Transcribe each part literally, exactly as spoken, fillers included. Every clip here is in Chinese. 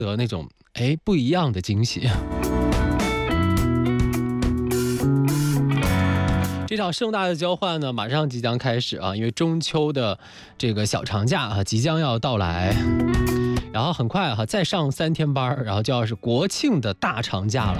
得那种哎不一样的惊喜。这场盛大的交换呢，马上即将开始啊，因为中秋的这个小长假啊即将要到来，然后很快哈、啊、再上三天班，然后就要是国庆的大长假了。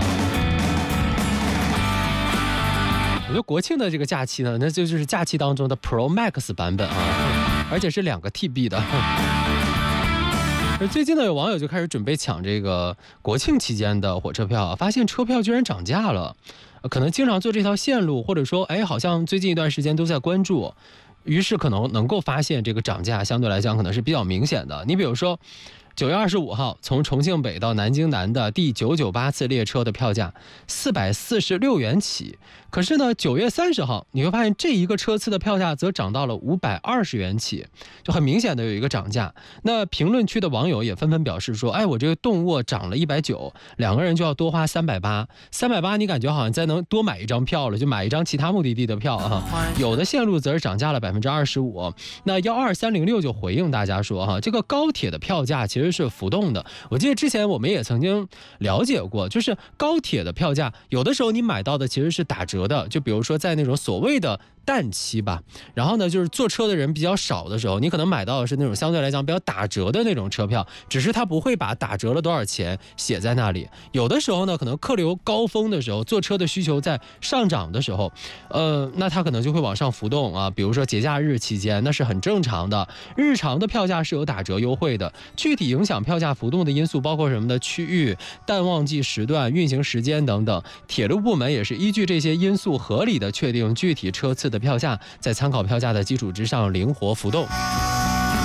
我觉得国庆的这个假期呢，那就就是假期当中的 Pro Max 版本啊，而且是两个 T B 的。而最近呢，有网友就开始准备抢这个国庆期间的火车票啊，发现车票居然涨价了。可能经常坐这条线路，或者说哎好像最近一段时间都在关注，于是可能能够发现这个涨价相对来讲可能是比较明显的。你比如说九月二十五号从重庆北到南京南的第九九八次列车的票价四百四十六元起，可是呢九月三十号你会发现这一个车次的票价则涨到了五百二十元起，就很明显的有一个涨价。那评论区的网友也纷纷表示说，哎我这个动卧涨了一百九，两个人就要多花三百八，三百八你感觉好像再能多买一张票了，就买一张其他目的地的票啊。有的线路则是涨价了百分之二十五。那幺二三零六就回应大家说哈，这个高铁的票价其实是浮动的。我记得之前我们也曾经了解过，就是高铁的票价有的时候你买到的其实是打折的，就比如说在那种所谓的淡期吧，然后呢就是坐车的人比较少的时候，你可能买到的是那种相对来讲比较打折的那种车票，只是它不会把打折了多少钱写在那里。有的时候呢可能客流高峰的时候，坐车的需求在上涨的时候，呃，那它可能就会往上浮动啊。比如说节假日期间那是很正常的，日常的票价是有打折优惠的。具体影响票价浮动的因素包括什么的区域、淡旺季时段、运行时间等等，铁路部门也是依据这些因素合理的确定具体车次的票价，在参考票价的基础之上灵活浮动。